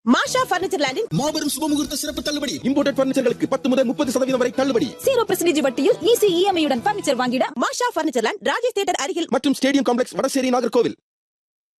மாஷா furniture லேண்டின் மாபெரும் சுபமுகூர்த்த சிறப்பு தள்ளுபடி. இம்போர்ட்டட் பர்னிச்சர்களுக்கு 10 முதல் 30% வரை தள்ளுபடி. 0% வட்டியில் ஈஸி இஎம்ஐ உடன் பர்னிச்சர் வாங்கிட மாஷா பர்னிச்சர் லேண்ட் ராஜேஷ் தியேட்டர் அருகில் மற்றும் ஸ்டேடியம் காம்ப்ளெக்ஸ் வடசேரி நாகர்கோவில்.